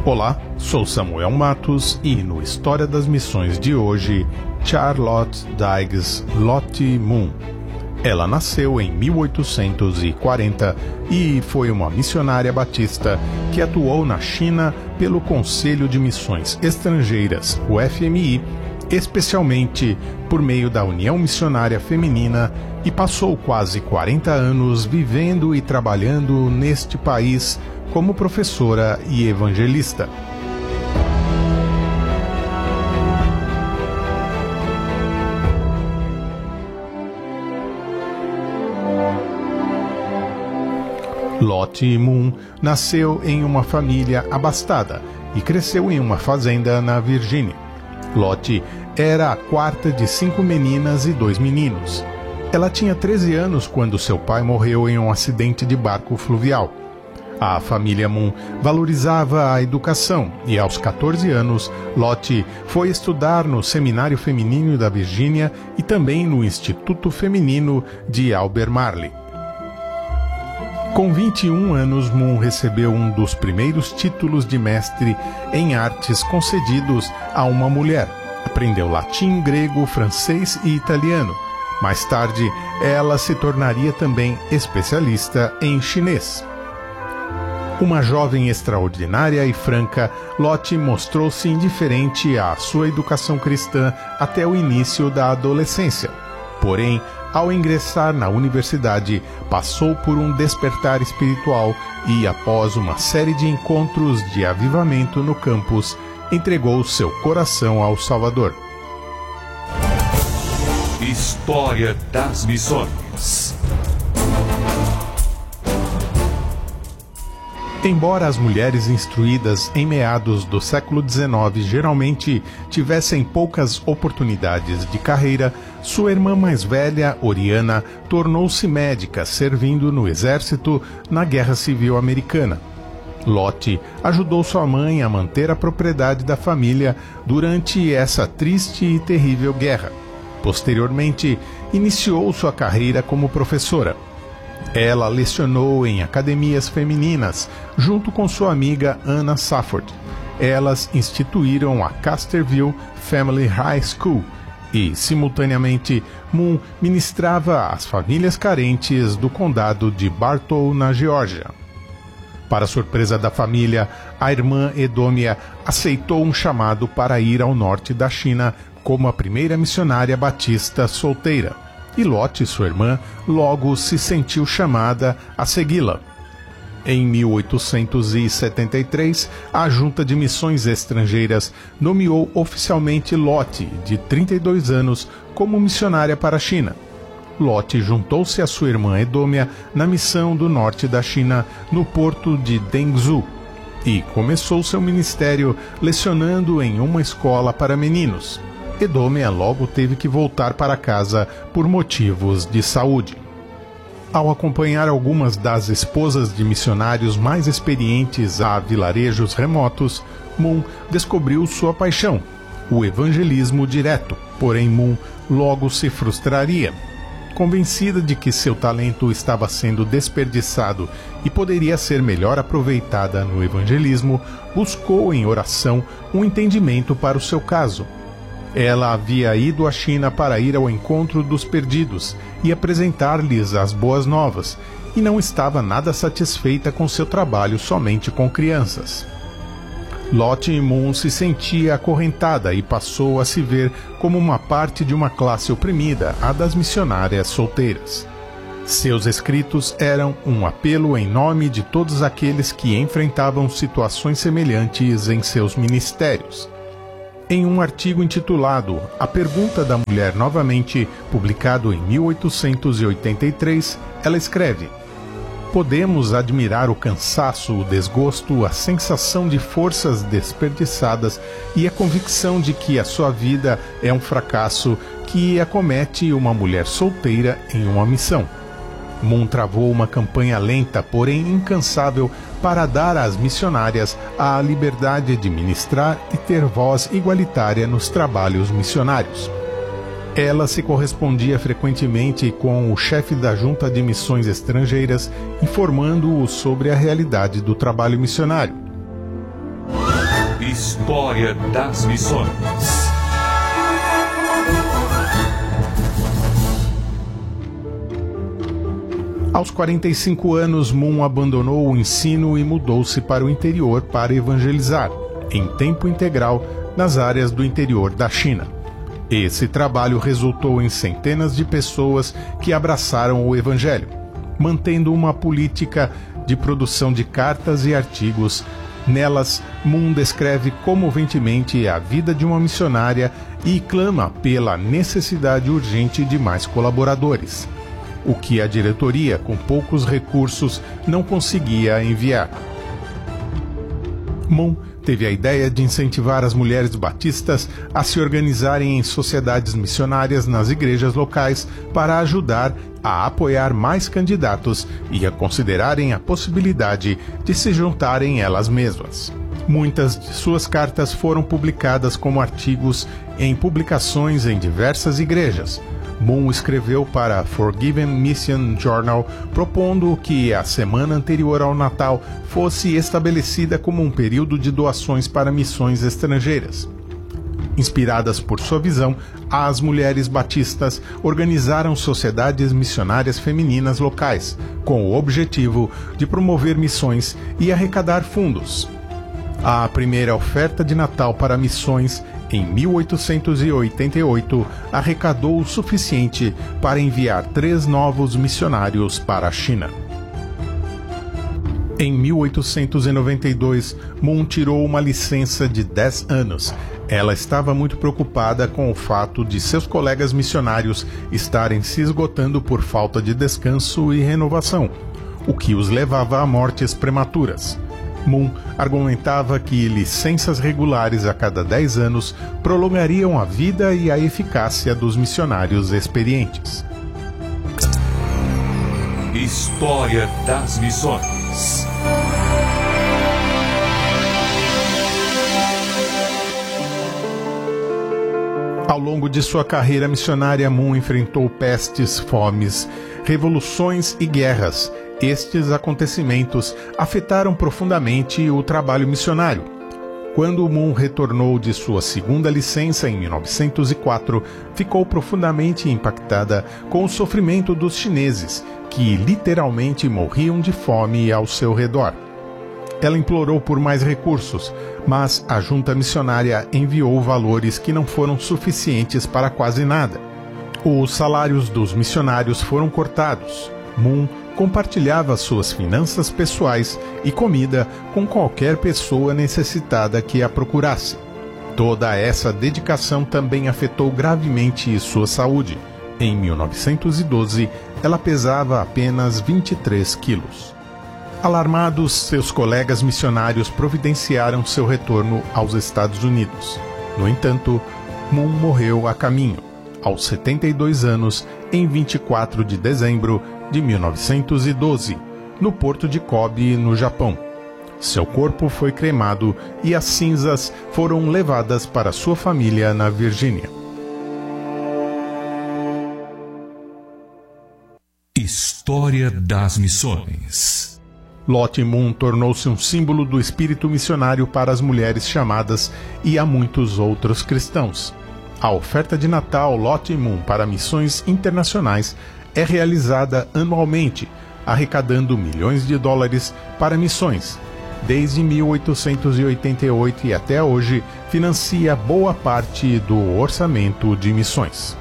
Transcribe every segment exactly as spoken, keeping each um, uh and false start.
Olá, sou Samuel Matos e no História das Missões de hoje, Charlotte Digges Lottie Moon. Ela nasceu em mil oitocentos e quarenta e foi uma missionária batista que atuou na China pelo Conselho de Missões Estrangeiras, o F M I, especialmente por meio da União Missionária Feminina, e passou quase quarenta anos vivendo e trabalhando neste país como professora e evangelista. Lottie Moon nasceu em uma família abastada e cresceu em uma fazenda na Virgínia. Lottie era a quarta de cinco meninas e dois meninos. Ela tinha treze anos quando seu pai morreu em um acidente de barco fluvial. A família Moon valorizava a educação e, aos catorze anos, Lottie foi estudar no Seminário Feminino da Virgínia e também no Instituto Feminino de Albemarle. Com vinte e um anos, Moon recebeu um dos primeiros títulos de mestre em artes concedidos a uma mulher. Aprendeu latim, grego, francês e italiano. Mais tarde, ela se tornaria também especialista em chinês. Uma jovem extraordinária e franca, Lottie mostrou-se indiferente à sua educação cristã até o início da adolescência. Porém, ao ingressar na universidade, passou por um despertar espiritual e, após uma série de encontros de avivamento no campus, entregou seu coração ao Salvador. História das Missões. Embora as mulheres instruídas em meados do século dezenove geralmente tivessem poucas oportunidades de carreira, sua irmã mais velha, Oriana, tornou-se médica, servindo no exército na Guerra Civil Americana. Lottie ajudou sua mãe a manter a propriedade da família durante essa triste e terrível guerra. Posteriormente, iniciou sua carreira como professora. Ela lecionou em academias femininas, junto com sua amiga Anna Safford. Elas instituíram a Casterville Family High School e, simultaneamente, Moon ministrava às famílias carentes do condado de Bartow, na Geórgia. Para surpresa da família, a irmã Edômia aceitou um chamado para ir ao norte da China como a primeira missionária batista solteira. E Lottie, sua irmã, logo se sentiu chamada a segui-la. Em mil oitocentos e setenta e três, a Junta de Missões Estrangeiras nomeou oficialmente Lottie, de trinta e dois anos, como missionária para a China. Lottie juntou-se à sua irmã Edômia na missão do norte da China, no porto de Dengzhou, e começou seu ministério lecionando em uma escola para meninos. Edômia logo teve que voltar para casa por motivos de saúde. Ao acompanhar algumas das esposas de missionários mais experientes a vilarejos remotos, Moon descobriu sua paixão, o evangelismo direto. Porém, Moon logo se frustraria. Convencida de que seu talento estava sendo desperdiçado e poderia ser melhor aproveitada no evangelismo, buscou em oração um entendimento para o seu caso. Ela havia ido à China para ir ao encontro dos perdidos e apresentar-lhes as boas novas, e não estava nada satisfeita com seu trabalho somente com crianças. Lottie Moon se sentia acorrentada e passou a se ver como uma parte de uma classe oprimida, a das missionárias solteiras. Seus escritos eram um apelo em nome de todos aqueles que enfrentavam situações semelhantes em seus ministérios. Em um artigo intitulado A Pergunta da Mulher Novamente, publicado em mil oitocentos e oitenta e três, ela escreve: podemos admirar o cansaço, o desgosto, a sensação de forças desperdiçadas e a convicção de que a sua vida é um fracasso que acomete uma mulher solteira em uma missão. Moon travou uma campanha lenta, porém incansável, para dar às missionárias a liberdade de ministrar e ter voz igualitária nos trabalhos missionários. Ela se correspondia frequentemente com o chefe da Junta de Missões Estrangeiras, informando-o sobre a realidade do trabalho missionário. História das Missões. Aos quarenta e cinco anos, Moon abandonou o ensino e mudou-se para o interior para evangelizar, em tempo integral, nas áreas do interior da China. Esse trabalho resultou em centenas de pessoas que abraçaram o evangelho, mantendo uma política de produção de cartas e artigos. Nelas, Moon descreve comoventemente a vida de uma missionária e clama pela necessidade urgente de mais colaboradores, o que a diretoria, com poucos recursos, não conseguia enviar. Moon teve a ideia de incentivar as mulheres batistas a se organizarem em sociedades missionárias nas igrejas locais para ajudar a apoiar mais candidatos e a considerarem a possibilidade de se juntarem elas mesmas. Muitas de suas cartas foram publicadas como artigos em publicações em diversas igrejas. Moon escreveu para Forgiven Mission Journal propondo que a semana anterior ao Natal fosse estabelecida como um período de doações para missões estrangeiras. Inspiradas por sua visão, as mulheres batistas organizaram sociedades missionárias femininas locais, com o objetivo de promover missões e arrecadar fundos. A primeira oferta de Natal para missões, em mil oitocentos e oitenta e oito, arrecadou o suficiente para enviar três novos missionários para a China. Em mil oitocentos e noventa e dois, Moon tirou uma licença de dez anos. Ela estava muito preocupada com o fato de seus colegas missionários estarem se esgotando por falta de descanso e renovação, o que os levava a mortes prematuras. Moon argumentava que licenças regulares a cada dez anos prolongariam a vida e a eficácia dos missionários experientes. História das Missões. Ao longo de sua carreira missionária, Moon enfrentou pestes, fomes, revoluções e guerras. Estes acontecimentos afetaram profundamente o trabalho missionário. Quando Moon retornou de sua segunda licença em mil novecentos e quatro, ficou profundamente impactada com o sofrimento dos chineses, que literalmente morriam de fome ao seu redor. Ela implorou por mais recursos, mas a junta missionária enviou valores que não foram suficientes para quase nada. Os salários dos missionários foram cortados. Moon compartilhava suas finanças pessoais e comida com qualquer pessoa necessitada que a procurasse. Toda essa dedicação também afetou gravemente sua saúde. Em mil novecentos e doze, ela pesava apenas vinte e três quilos. Alarmados, seus colegas missionários providenciaram seu retorno aos Estados Unidos. No entanto, Moon morreu a caminho, aos setenta e dois anos, em vinte e quatro de dezembro de mil novecentos e doze, no porto de Kobe, no Japão. Seu corpo foi cremado e as cinzas foram levadas para sua família na Virgínia. História das Missões. Lottie Moon tornou-se um símbolo do espírito missionário para as mulheres chamadas e a muitos outros cristãos. A oferta de Natal Lottie Moon para missões internacionais é realizada anualmente, arrecadando milhões de dólares para missões. Desde mil oitocentos e oitenta e oito e até hoje, financia boa parte do orçamento de missões.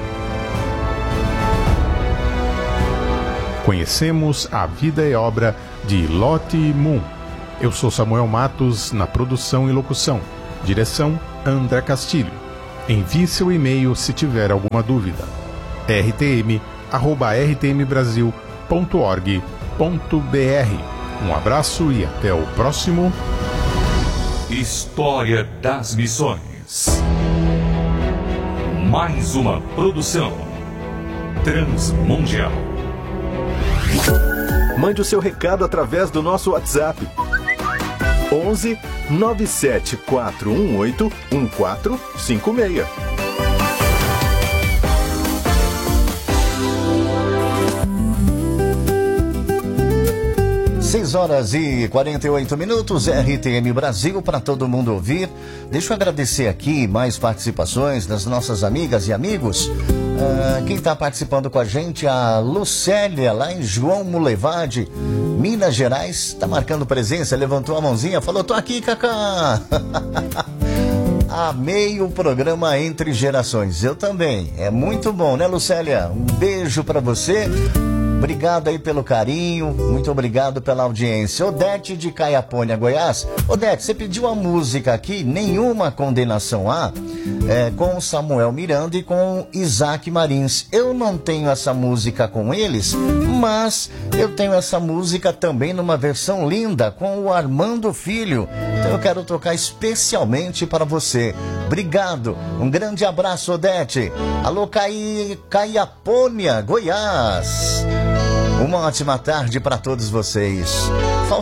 Conhecemos a vida e obra de Lottie Moon. Eu sou Samuel Matos, na produção e locução. Direção, André Castilho. Envie seu e-mail se tiver alguma dúvida. r t m arroba r t m brasil ponto org ponto b r. Um abraço e até o próximo História das Missões. Mais uma produção Transmundial. Mande o seu recado através do nosso WhatsApp onze nove sete quatro um oito um quatro cinco seis. seis horas e quarenta e oito minutos, R T M Brasil, para todo mundo ouvir. Deixa eu agradecer aqui mais participações das nossas amigas e amigos. Uh, quem está participando com a gente, a Lucélia, lá em João Mulevade, Minas Gerais, está marcando presença, levantou a mãozinha, falou, tô aqui, Cacá. Amei o programa Entre Gerações, eu também, é muito bom, né, Lucélia? Um beijo para você. Obrigado aí pelo carinho, muito obrigado pela audiência. Odete de Caiapônia, Goiás. Odete, você pediu a música aqui, Nenhuma Condenação Há, é, com Samuel Miranda e com Isaac Marins. Eu não tenho essa música com eles, mas eu tenho essa música também numa versão linda com o Armando Filho. Então eu quero tocar especialmente para você. Obrigado, um grande abraço, Odete. Alô, Cai... Caiapônia, Goiás. Uma ótima tarde para todos vocês. Falta